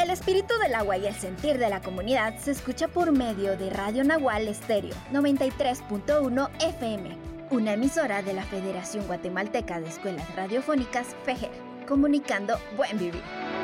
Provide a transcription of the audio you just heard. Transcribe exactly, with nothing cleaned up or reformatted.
El espíritu del agua y el sentir de la comunidad se escucha por medio de Radio Nahual Estéreo noventa y tres punto uno F M, una emisora de la Federación Guatemalteca de Escuelas Radiofónicas, FEGER, comunicando buen vivir.